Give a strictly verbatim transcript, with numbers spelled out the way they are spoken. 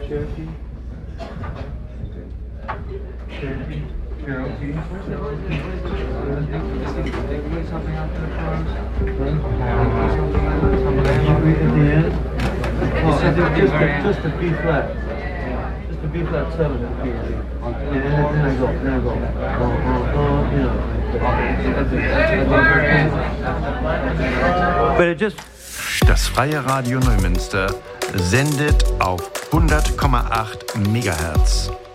Cherokee. Cherokee. Cherokee. Something out there for us? At the end? Oh, I think just a, just a B flat. Just a B flat seven at the beginning. And then I go, then I go. Oh, oh, oh, you know. But it just. Das Freie Radio Neumünster sendet auf hundert Komma acht Megahertz.